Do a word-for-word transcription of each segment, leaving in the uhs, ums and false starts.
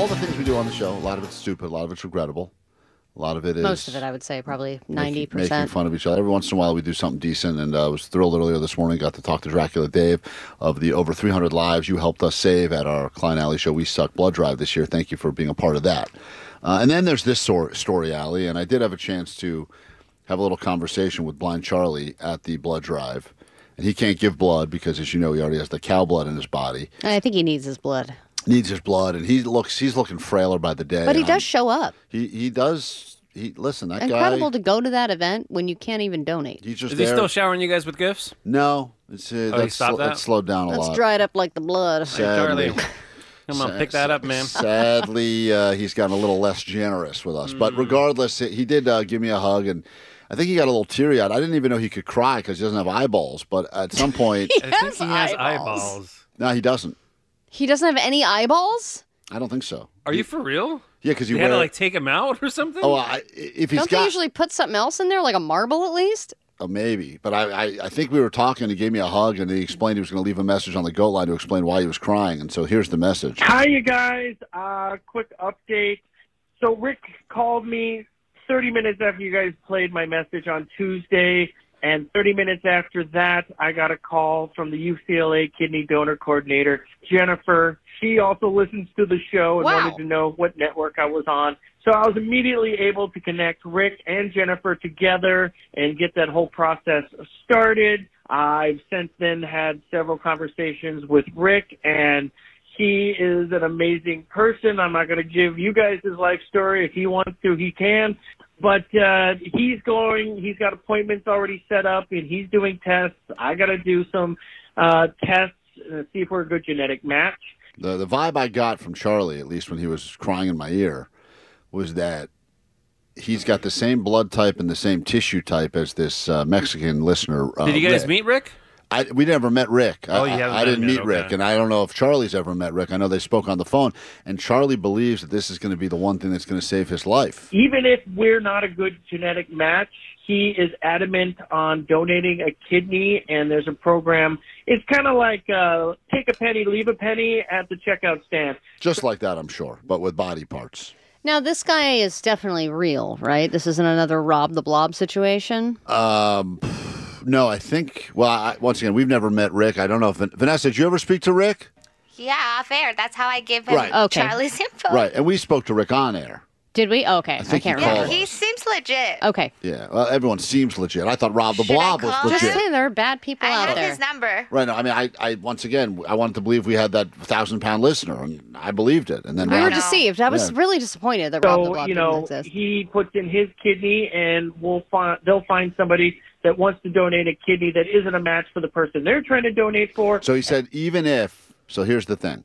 all the things we do on the show, a lot of it's stupid, a lot of it's regrettable. A lot of it is... Most of it, I would say, probably ninety percent. Making, making fun of each other. Every once in a while, we do something decent, and uh, I was thrilled earlier this morning, got to talk to Dracula Dave of the over three hundred lives you helped us save at our Klein Alley Show We Suck blood drive this year. Thank you for being a part of that. Uh, and then there's this sor- story, Allie, and I did have a chance to have a little conversation with Blind Charlie at the blood drive. And he can't give blood because, as you know, he already has the cow blood in his body. I think he needs his blood. Needs his blood, and he looks he's looking frailer by the day. But he um, does show up. He he does... He, listen, that Incredible guy... Incredible to go to that event when you can't even donate. He's just Is there. he still showering you guys with gifts? No. It's, uh, Oh, he that's, stopped sl- that? that's slowed down a That's lot. dried up like the blood. Sadly. Charlie, come on, Sa- pick that up, man. Sadly, uh, he's gotten a little less generous with us. Mm. But regardless, he did uh, give me a hug, and I think he got a little teary-eyed. I didn't even know he could cry because he doesn't have eyeballs. But at some point... he I has think he has eyeballs. eyeballs. No, he doesn't. He doesn't have any eyeballs? I don't think so. Are you for real? Yeah, because you they wear... had to like take him out or something. Oh, I, if he's Don't got... they usually put something else in there, like a marble at least? Oh, maybe. But I, I, I think we were talking. He gave me a hug, and he explained he was going to leave a message on the goat line to explain why he was crying. And so here's the message. Hi, you guys. Uh, quick update. So Rick called me thirty minutes after you guys played my message on Tuesday, and thirty minutes after that, I got a call from the U C L A kidney donor coordinator, Jennifer. She also listens to the show and Wow. wanted to know what network I was on. So I was immediately able to connect Rick and Jennifer together and get that whole process started. I've since then had several conversations with Rick, and he is an amazing person. I'm not going to give you guys his life story. If he wants to, he can. But uh, he's going, he's got appointments already set up, and he's doing tests. I got to do some uh, tests, uh, see if we're a good genetic match. The the vibe I got from Charlie, at least when he was crying in my ear, was that he's got the same blood type and the same tissue type as this uh, Mexican listener. Uh, Did you guys Rick. meet Rick? I, we never met Rick. Oh, I, you haven't I, I met didn't him meet yet, Rick, okay. and I don't know if Charlie's ever met Rick. I know they spoke on the phone, and Charlie believes that this is going to be the one thing that's going to save his life. Even if we're not a good genetic match, he is adamant on donating a kidney, and there's a program. It's kind of like uh, take a penny, leave a penny at the checkout stand. Just like that, I'm sure, but with body parts. Now, this guy is definitely real, right? This isn't another Rob the Blob situation? Um, no, I think, well, I, once again, we've never met Rick. I don't know if, Vanessa, did you ever speak to Rick? Yeah, fair. That's how I give him Right. Okay. Charlie's info. Right, and we spoke to Rick on air. Did we? Oh, okay. I, think can't he remember. called. He seems legit. Okay. Yeah, well, everyone seems legit. I thought Rob the Should I Blob was call Just legit. him? say there are bad people I out have there. his number. Right. No, I mean, I, I once again, I wanted to believe we had that thousand pound listener, and I believed it. And then We Rob- were know. deceived. I was Yeah. really disappointed that Rob the So, Blob you didn't know, exist. he puts in his kidney, and we'll find, they'll find somebody that wants to donate a kidney that isn't a match for the person they're trying to donate for. So he said, even if, so here's the thing.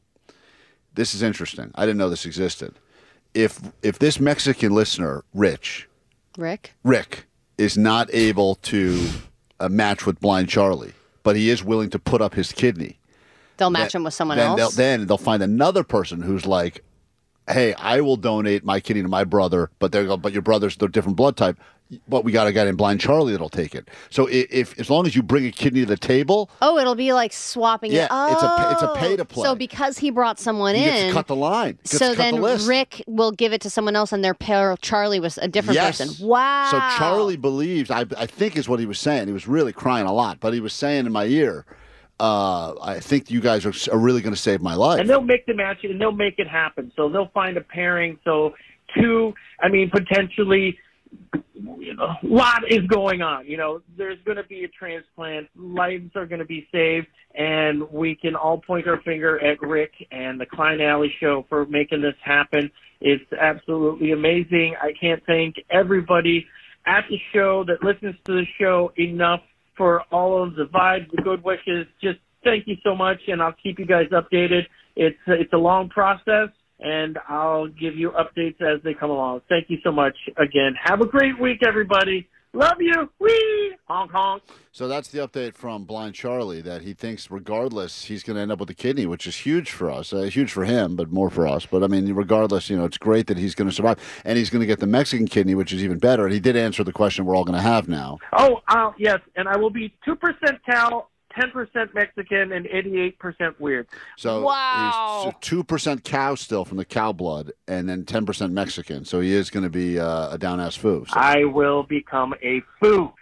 This is interesting. I didn't know this existed. If if this Mexican listener, Rich, Rick? Rick, is not able to uh, match with Blind Charlie, but he is willing to put up his kidney, They'll match then- him with someone then else? They'll, then they'll find another person who's like, hey, I will donate my kidney to my brother, but they're but your brother's the different blood type. But we got a guy named Blind Charlie that'll take it. So if, if as long as you bring a kidney to the table, Oh, it'll be like swapping Yeah, it. Oh. it's a- it's a pay to play. So because he brought someone he in, gets to cut the line. Gets so to cut then the list. Rick will give it to someone else, and their pair Charlie was a different Yes. person. Wow. So Charlie believes, I, I think is what he was saying. He was really crying a lot, but he was saying in my ear, uh, I think you guys are, are really going to save my life. And they'll make the match, and they'll make it happen. So they'll find a pairing. So two, I mean, potentially, you know, a lot is going on. You know, there's going to be a transplant. Lives are going to be saved. And we can all point our finger at Rick and the Klein Alley Show for making this happen. It's absolutely amazing. I can't thank everybody at the show that listens to the show enough for all of the vibes, the good wishes. Just thank you so much, and I'll keep you guys updated. It's it's a long process, and I'll give you updates as they come along. Thank you so much again. Have a great week, everybody. Love you. Wee! Honk, honk. So that's the update from Blind Charlie, that he thinks regardless he's going to end up with a kidney, which is huge for us. Uh, huge for him, but more for us. But, I mean, regardless, you know, it's great that he's going to survive. And he's going to get the Mexican kidney, which is even better. And he did answer the question we're all going to have now. Oh, uh, yes, and I will be two percent tau ten percent Mexican and eighty-eight percent weird. So Wow. he's two percent cow still from the cow blood, and then ten percent Mexican. So he is going to be uh, a down ass foo. So. I will become a foo.